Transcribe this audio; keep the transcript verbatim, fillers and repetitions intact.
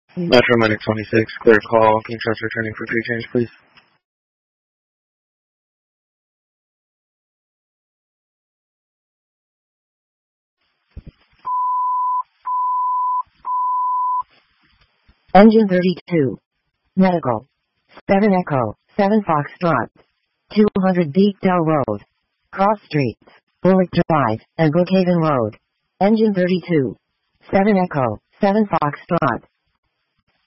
Metro Medic twenty-six, clear call. Can you trust returning for tree change, please? Engine thirty-two. Medical. seven Echo, seven Foxtrot. two hundred Beekdale Road. Cross Streets, Bullock Drive, and Brookhaven Road. Engine thirty-two. seven Echo, seven Foxtrot.